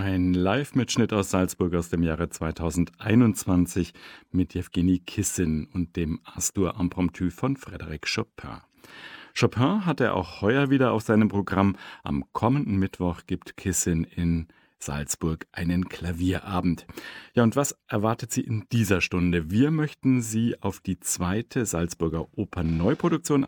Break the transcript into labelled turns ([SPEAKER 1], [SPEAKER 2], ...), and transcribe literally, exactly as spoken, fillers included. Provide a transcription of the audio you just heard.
[SPEAKER 1] Ein Live-Mitschnitt aus Salzburg aus dem Jahre zweitausendeinundzwanzig mit Jewgeni Kissin und dem Astur Impromptu von Frédéric Chopin. Chopin hat er auch heuer wieder auf seinem Programm. Am kommenden Mittwoch gibt Kissin in Salzburg einen Klavierabend. Ja, und was erwartet Sie in dieser Stunde? Wir möchten Sie auf die zweite Salzburger Opern-Neuproduktion